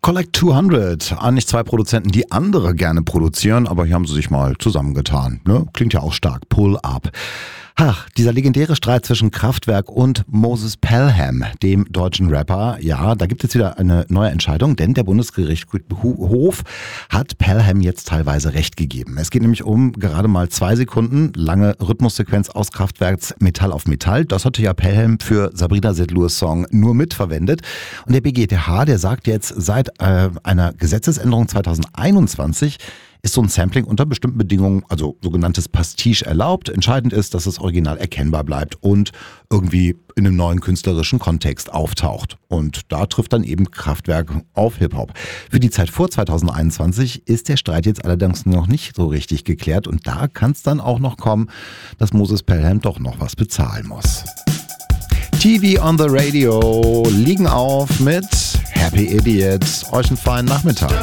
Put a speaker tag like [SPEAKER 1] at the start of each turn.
[SPEAKER 1] Collect 200, eigentlich zwei Produzenten, die andere gerne produzieren, aber hier haben sie sich mal zusammengetan. Ne? Klingt ja auch stark. Pull Up. Ach, dieser legendäre Streit zwischen Kraftwerk und Moses Pelham, dem deutschen Rapper. Ja, da gibt es wieder eine neue Entscheidung, denn der Bundesgerichtshof hat Pelham jetzt teilweise Recht gegeben. Es geht nämlich um gerade mal 2 Sekunden lange Rhythmussequenz aus Kraftwerks Metall auf Metall. Das hatte ja Pelham für Sabrina Setlurs Song nur mitverwendet. Und der BGTH, der sagt jetzt, seit einer Gesetzesänderung 2021 ist so ein Sampling unter bestimmten Bedingungen, also sogenanntes Pastiche, erlaubt. Entscheidend ist, dass das Original erkennbar bleibt und irgendwie in einem neuen künstlerischen Kontext auftaucht. Und da trifft dann eben Kraftwerk auf Hip-Hop. Für die Zeit vor 2021 ist der Streit jetzt allerdings noch nicht so richtig geklärt. Und da kann es dann auch noch kommen, dass Moses Pelham doch noch was bezahlen muss. TV on the Radio liegen auf mit Happy Idiots. Euch einen feinen Nachmittag.